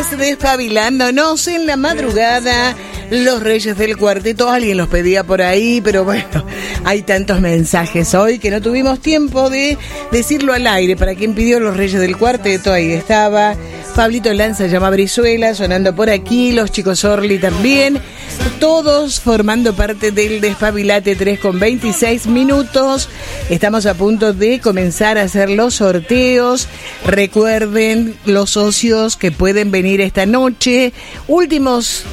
Reyes despabilándonos en la madrugada. Los Reyes del Cuarteto, alguien los pedía por ahí, pero bueno, hay tantos mensajes hoy que no tuvimos tiempo de decirlo al aire. Para quien pidió Los Reyes del Cuarteto, ahí estaba. Pablito Lanza llama Brizuela, sonando por aquí. Los chicos Orly también. Todos formando parte del Despabilate 3 con 26 minutos. Estamos a punto de comenzar a hacer los sorteos. Recuerden, los socios que pueden venir esta noche. Últimos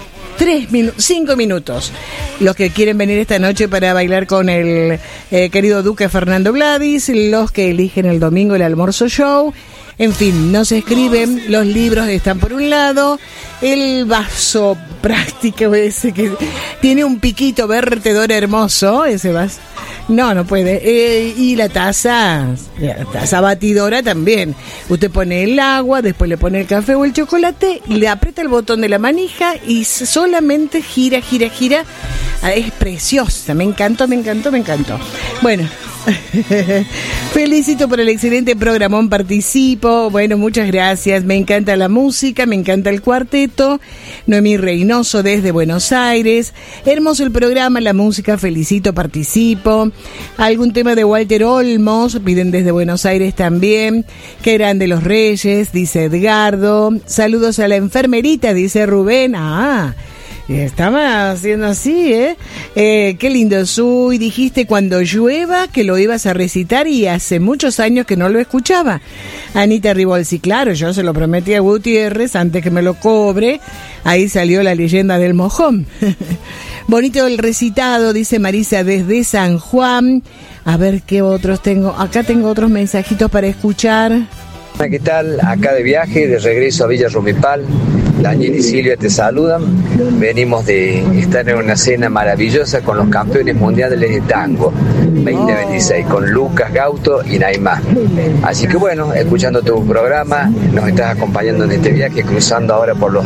5 minutos. Los que quieren venir esta noche para bailar con el querido Duque Fernando Gladys. Los que eligen el domingo el almuerzo show. En fin, nos escriben, los libros están por un lado, el vaso práctico ese que tiene un piquito vertedor hermoso, ese vaso, no puede, y la taza batidora también. Usted pone el agua, después le pone el café o el chocolate, le aprieta el botón de la manija y solamente gira. Es preciosa, me encantó. Bueno, felicito por el excelente programón, participo. Bueno, muchas gracias. Me encanta la música, me encanta el cuarteto. Noemí Reynoso desde Buenos Aires. Hermoso el programa, la música, felicito, participo. Algún tema de Walter Olmos, piden desde Buenos Aires también. Qué grande Los Reyes, dice Edgardo. Saludos a la enfermerita, dice Rubén. Estaba haciendo así, qué lindo. Suy, dijiste cuando llueva que lo ibas a recitar y hace muchos años que no lo escuchaba. Anita Ribolsi, claro, yo se lo prometí a Gutiérrez antes que me lo cobre. Ahí salió la leyenda del mojón. Bonito el recitado, dice Marisa desde San Juan. A ver qué otros tengo. Acá tengo otros mensajitos para escuchar. ¿Qué tal? Acá de viaje, de regreso a Villa Rumipal. Daniel y Silvia te saludan. Venimos de estar en una cena maravillosa con los campeones mundiales de tango 2026, con Lucas Gauto y Naimá. Así que bueno, escuchando tu programa, nos estás acompañando en este viaje, cruzando ahora por los